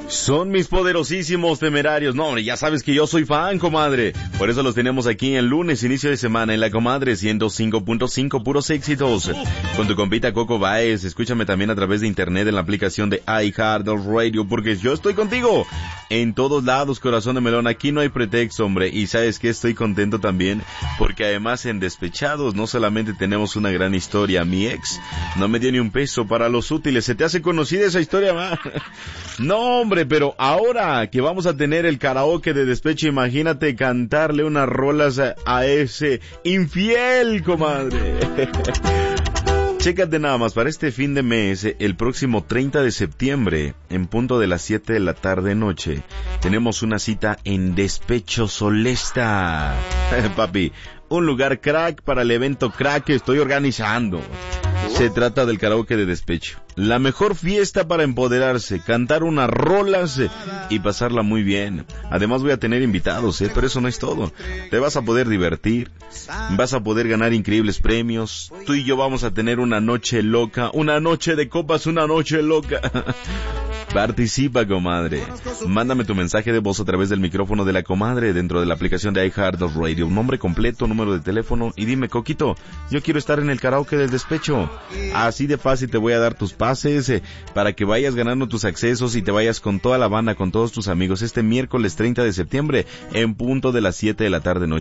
Son mis poderosísimos Temerarios. No, hombre, ya sabes que yo soy fan, comadre. Por eso los tenemos aquí en lunes, inicio de semana, en la comadre 105.5, puros éxitos. Con tu compita Coco Baez. Escúchame también a través de internet en la aplicación de iHeartRadio, porque yo estoy contigo en todos lados, corazón de melón. Aquí no hay pretexto, hombre. Y sabes que estoy contento también, porque además en Despechados no solamente tenemos una gran historia. Mi ex no me dio ni un peso para los útiles. ¿Se te hace conocida esa historia, ma? No, hombre, pero ahora que vamos a tener el karaoke de despecho, imagínate cantarle unas rolas a ese infiel, comadre. Chécate nada más, para este fin de mes, el próximo 30 de septiembre, en punto de las 7 de la tarde noche, tenemos una cita en Despecho Solesta. Papi, un lugar crack para el evento crack que estoy organizando. Se trata del karaoke de despecho. La mejor fiesta para empoderarse, cantar unas rolas y pasarla muy bien. Además voy a tener invitados, pero eso no es todo. Te vas a poder divertir, vas a poder ganar increíbles premios. Tú y yo vamos a tener una noche loca, una noche de copas, una noche loca. Participa, comadre. Mándame tu mensaje de voz a través del micrófono de la comadre dentro de la aplicación de iHeartRadio. Nombre completo, número de teléfono y dime, Coquito, yo quiero estar en el karaoke del despecho. Así de fácil te voy a dar tus pases para que vayas ganando tus accesos y te vayas con toda la banda, con todos tus amigos este miércoles 30 de septiembre en punto de las 7 de la tarde noche.